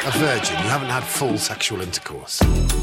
a virgin. You haven't had full sexual intercourse.